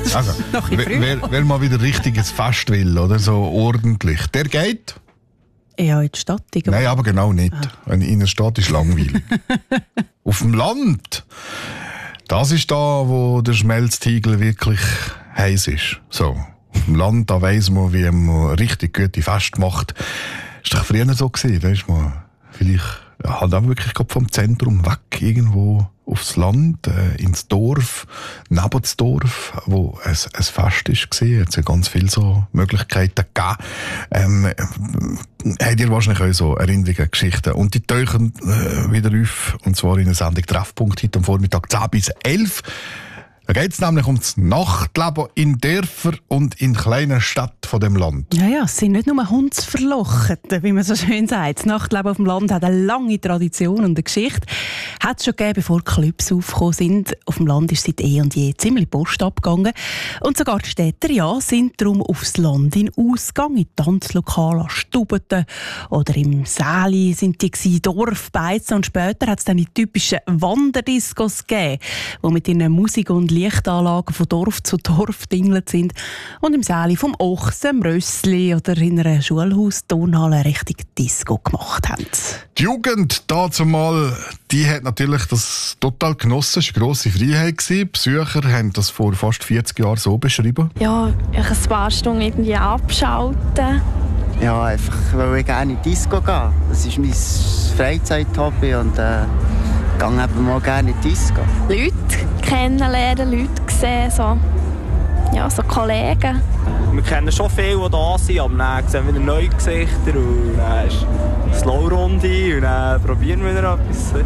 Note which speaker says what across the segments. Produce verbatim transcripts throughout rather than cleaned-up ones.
Speaker 1: Also, wer, wer mal wieder richtiges Fest will, oder so ordentlich, der geht.
Speaker 2: Ja, in die Stadt. Oder?
Speaker 1: Nein, aber genau nicht. Ah. In der Stadt ist langweilig. Auf dem Land, das ist da, wo der Schmelztiegel wirklich heiß ist. So, auf dem Land, da weiss man, wie man richtig gute Feste macht. Ist doch früher so gewesen, da ist man vielleicht ja, halt auch wirklich vom Zentrum weg, irgendwo aufs Land, äh, ins Dorf, neben das Dorf, wo es ein Fest ist war. Es hat ganz viele so Möglichkeiten gegeben. Ähm, äh, habt ihr wahrscheinlich auch so Erinnerungen, Geschichten. Und die tauchen äh, wieder auf, und zwar in der Sendung Treffpunkt heute am Vormittag zehn bis elf. Da geht es nämlich um das Nachtleben in Dörfern und in kleinen Städten von dem Land.
Speaker 2: Ja, ja, es sind nicht nur Hundsverlochete, wie man so schön sagt. Das Nachtleben auf dem Land hat eine lange Tradition und eine Geschichte. Hat es schon gegeben, bevor Clubs aufgekommen sind. Auf dem Land ist seit eh und je ziemlich Post abgegangen. Und sogar die Städter ja, sind darum aufs Land in Ausgang, in Tanzlokale, an Stubeten oder im Säli sind die gewesen, Dorfbeizen. Und später hat es dann die typischen Wanderdiscos gegeben, die mit ihren Musik und Lichtanlagen von Dorf zu Dorf dingelt sind und im Säli vom Ochsen, Rössli oder in einer Schulhaus-Turnhalle richtig Disco gemacht haben.
Speaker 1: Die Jugend dazumal, die hat natürlich das total genossen. Es war eine grosse Freiheit. Die Besucher haben das vor fast vierzig Jahren so beschrieben.
Speaker 3: Ja, ich ein paar Stunden irgendwie abschalten.
Speaker 4: Ja, einfach, weil ich gerne in die Disco gehe. Das ist mein Freizeit-Hobby und äh, ich gehe eben mal gerne in die Disco.
Speaker 3: Leute kennenlernen, Leute sehen, so, ja, so Kollegen.
Speaker 5: Wir kennen schon viele, die da sind, aber dann sehen wir wieder neue Gesichter und dann ist eine Slow-Runde und dann probieren wir wieder etwas.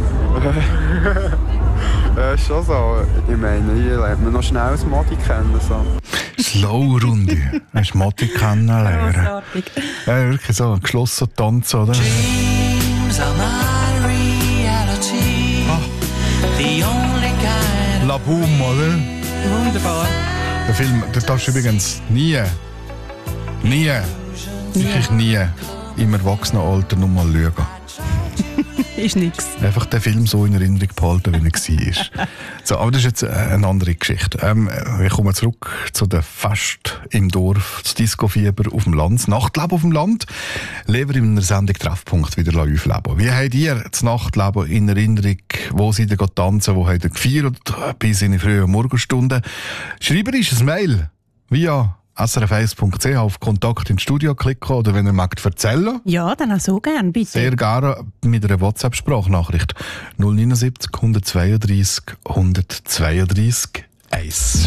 Speaker 6: Ja, ist schon so. Ich meine, hier lernt man noch schnell das Modi kennen. So.
Speaker 1: Slow-Runde. Hast du Modi kennenlernen?
Speaker 2: Grossartig.
Speaker 1: Ja, wirklich so ein geschlossener Tanz, oder?
Speaker 7: Dreams are my reality.
Speaker 1: Ah.
Speaker 7: The only kind.
Speaker 1: La Boom, oder?
Speaker 2: Wunderbar.
Speaker 1: Der Film, den darfst du übrigens nie, nie, wirklich nie im Erwachsenenalter noch mal schauen.
Speaker 2: Ist nix.
Speaker 1: Einfach den Film so in Erinnerung behalten, wie er war. So, aber das ist jetzt eine andere Geschichte. Ähm, wir kommen zurück zu den Fest im Dorf, das Disco-Fieber auf dem Land, das Nachtleben auf dem Land. Leben in einer Sendung Treffpunkt wieder aufleben. Wie habt ihr das Nachtleben in Erinnerung? Wo seid ihr tanzen? Wo habt ihr gefeiert? Bis in die frühen Morgenstunden. Schreiber ist ein Mail via S R F eins Punkt C H auf Kontakt ins Studio klicken oder wenn ihr mögt erzählen.
Speaker 2: Ja, dann auch so gerne, bitte.
Speaker 1: Sehr gerne mit einer WhatsApp-Sprachnachricht null neun sieben, hundertzweiunddreissig, hundertzweiunddreissig, eins.